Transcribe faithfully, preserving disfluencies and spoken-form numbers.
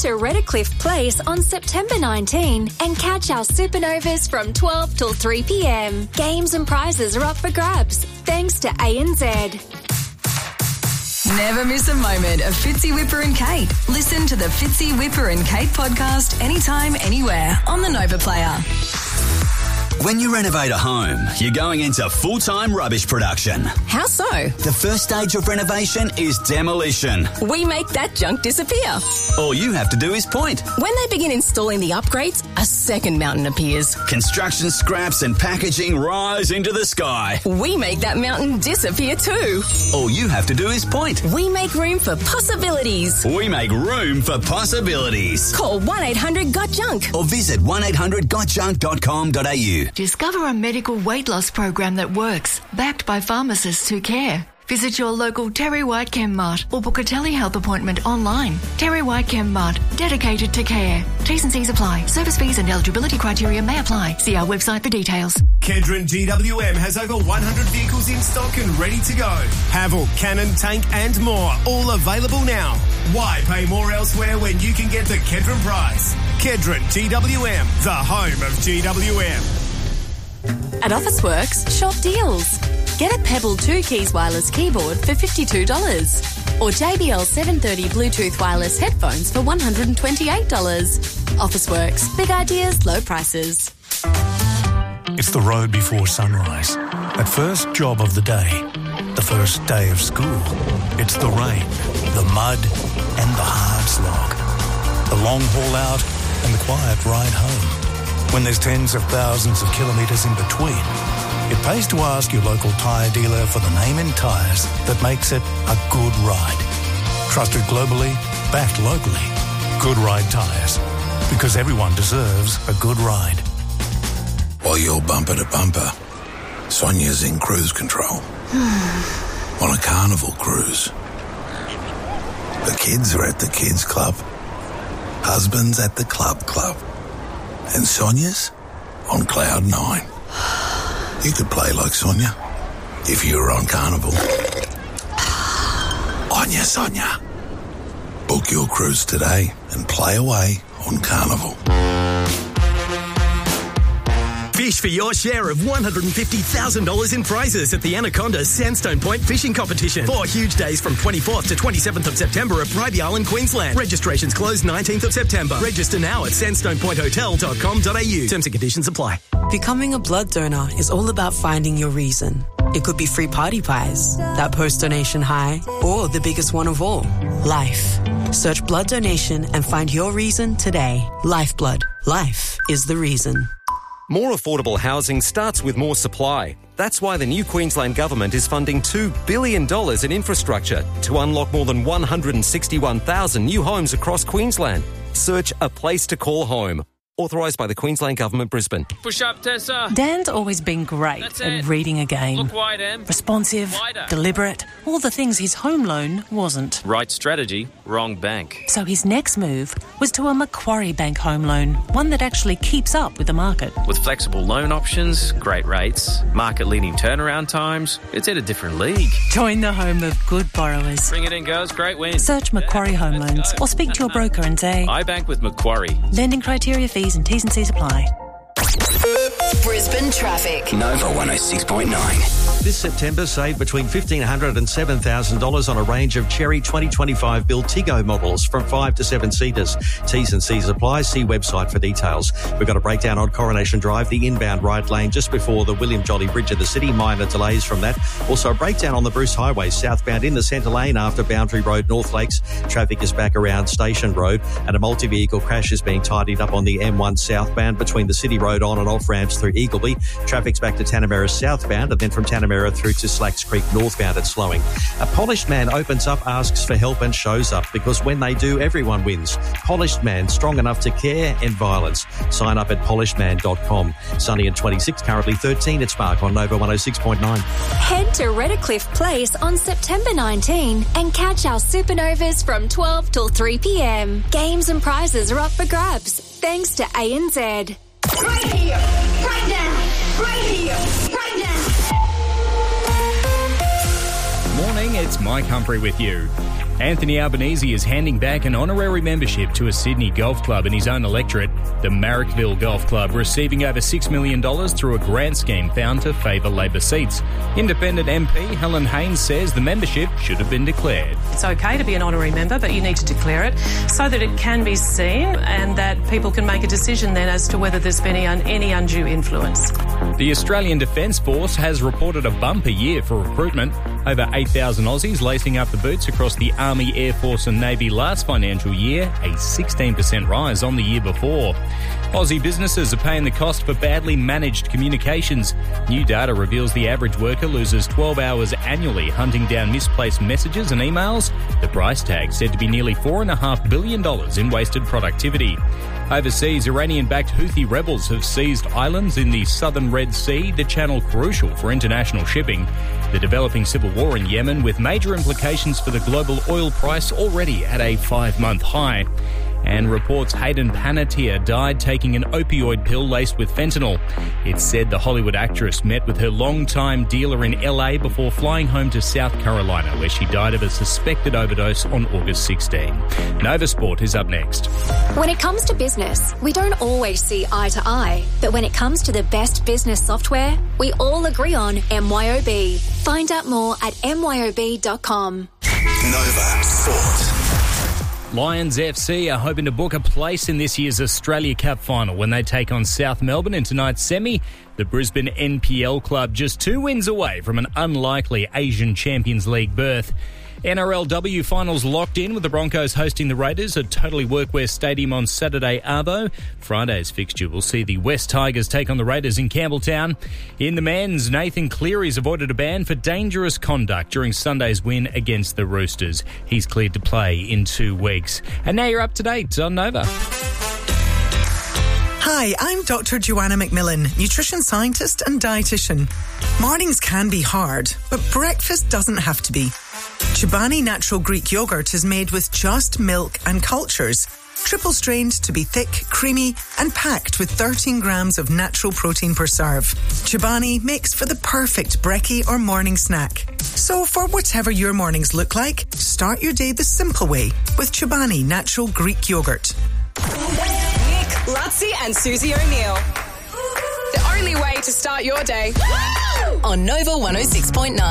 to Redcliffe Place on September nineteenth and catch our Supernovas from twelve till three p.m. Games and prizes are up for grabs, thanks to A N Z. Never miss a moment of Fitzy, Whipper and Kate. Listen to the Fitzy, Whipper and Kate podcast anytime, anywhere on the Nova Player. When you renovate a home, you're going into full-time rubbish production. How so? The first stage of renovation is demolition. We make that junk disappear. All you have to do is point. When they begin installing the upgrades, a second mountain appears. Construction scraps and packaging rise into the sky. We make that mountain disappear too. All you have to do is point. We make room for possibilities. We make room for possibilities. Call one eight hundred got junk or visit one eight hundred got junk dot com dot a u. Discover a medical weight loss program that works, backed by pharmacists who care. Visit your local Terry White Chem Mart or book a telehealth appointment online. Terry White Chem Mart, dedicated to care. T's and C's apply. Service fees and eligibility criteria may apply. See our website for details. Kedron G W M has over one hundred vehicles in stock and ready to go. Haval, Cannon, Tank and more, all available now. Why pay more elsewhere when you can get the Kedron price? Kedron G W M, the home of G W M. At Officeworks, shop deals. Get a Pebble two Keys wireless keyboard for fifty-two dollars or J B L seven thirty Bluetooth wireless headphones for one hundred twenty-eight dollars. Officeworks, big ideas, low prices. It's the road before sunrise. That first job of the day. The first day of school. It's the rain, the mud and the hard slog. The long haul out and the quiet ride home. When there's tens of thousands of kilometres in between, it pays to ask your local tyre dealer for the name in tyres that makes it a good ride. Trusted globally, backed locally. Good Ride Tyres. Because everyone deserves a good ride. While you're bumper to bumper, Sonia's in cruise control. On a carnival cruise. The kids are at the kids club. Husband's at the club club. And Sonia's on cloud nine. You could play like Sonia if you were on Carnival. Onya Sonia. Book your cruise today and play away on Carnival. Fish for your share of one hundred fifty thousand dollars in prizes at the Anaconda Sandstone Point Fishing Competition. Four huge days from twenty-fourth to twenty-seventh of September at Bribie Island, Queensland. Registrations close nineteenth of September. Register now at sandstone point hotel dot com dot a u. Terms and conditions apply. Becoming a blood donor is all about finding your reason. It could be free party pies, that post-donation high, or the biggest one of all, life. Search blood donation and find your reason today. Lifeblood. Life is the reason. More affordable housing starts with more supply. That's why the new Queensland Government is funding two billion dollars in infrastructure to unlock more than one hundred sixty-one thousand new homes across Queensland. Search A Place to Call Home. Authorised by the Queensland Government, Brisbane. Push up, Tessa. Dan's always been great That's at it. reading a game. Look wide, Em. Responsive, Wider. deliberate, all the things his home loan wasn't. Right strategy, wrong bank. So his next move was to a Macquarie Bank home loan, one that actually keeps up with the market. With flexible loan options, great rates, market-leading turnaround times, it's in a different league. Join the home of good borrowers. Bring it in, girls. Great win. Search Macquarie Home Loans or speak to your broker and say, I bank with Macquarie. Lending criteria, fees and T's and C's apply. Brisbane traffic. Nova one oh six point nine. This September, save between fifteen hundred dollars and seven thousand dollars on a range of Chery twenty twenty-five build Tiggo models from five to seven seaters. T's and C's apply. See website for details. We've got a breakdown on Coronation Drive, the inbound right lane just before the William Jolly Bridge of the City. Minor delays from that. Also a breakdown on the Bruce Highway, southbound in the centre lane after Boundary Road, North Lakes. Traffic is back around Station Road, and a multi-vehicle crash is being tidied up on the M one southbound between the City Road on and off ramps through Eagleby. Traffic's back to Tanamera southbound, and then from Tanamera through to Slacks Creek northbound it's slowing. A polished man opens up, asks for help and shows up, because when they do, everyone wins. Polished Man, strong enough to care, end violence. Sign up at polished man dot com. Sunny and twenty-six, currently thirteen. It's Mark on Nova one oh six point nine. Head to Redcliffe Place on September nineteenth and catch our Supernovas from twelve till three p.m. Games and prizes are up for grabs, thanks to A N Z. Right here, right now, right here, right now. Morning, it's Mike Humphrey with you. Anthony Albanese is handing back an honorary membership to a Sydney golf club in his own electorate, the Marrickville Golf Club, receiving over six million dollars through a grant scheme found to favour Labor seats. Independent M P Helen Haynes says the membership should have been declared. It's okay to be an honorary member, but you need to declare it so that it can be seen and that people can make a decision then as to whether there's been any, any undue influence. The Australian Defence Force has reported a bumper year for recruitment. Over eight thousand Aussies lacing up the boots across the Army, Air Force and Navy last financial year, a sixteen percent rise on the year before. Aussie businesses are paying the cost for badly managed communications. New data reveals the average worker loses twelve hours annually hunting down misplaced messages and emails. The price tag said to be nearly four point five billion dollars in wasted productivity. Overseas, Iranian-backed Houthi rebels have seized islands in the southern Red Sea, the channel crucial for international shipping. The developing civil war in Yemen with major implications for the global oil price already at a five-month high. And reports Hayden Panettiere died taking an opioid pill laced with fentanyl. It's said the Hollywood actress met with her longtime dealer in L A before flying home to South Carolina, where she died of a suspected overdose on August sixteenth. Nova Sport is up next. When it comes to business, we don't always see eye to eye. But when it comes to the best business software, we all agree on M Y O B. Find out more at M Y O B dot com. Nova Sport. Lions F C are hoping to book a place in this year's Australia Cup final when they take on South Melbourne in tonight's semi. The Brisbane N P L club just two wins away from an unlikely Asian Champions League berth. N R L W finals locked in with the Broncos hosting the Raiders at Totally Workwear Stadium on Saturday Arvo. Friday's fixture will see the West Tigers take on the Raiders in Campbelltown. In the men's, Nathan Cleary's avoided a ban for dangerous conduct during Sunday's win against the Roosters. He's cleared to play in two weeks. And now you're up to date on Nova. Hi, I'm Doctor Joanna McMillan, nutrition scientist and dietitian. Mornings can be hard, but breakfast doesn't have to be. Chobani Natural Greek Yogurt is made with just milk and cultures, triple strained to be thick, creamy, and packed with thirteen grams of natural protein per serve. Chobani makes for the perfect brekkie or morning snack. So for whatever your mornings look like, start your day the simple way with Chobani Natural Greek Yogurt. Nick, Lutzi and Susie O'Neill. The only way to start your day. On Nova one oh six point nine.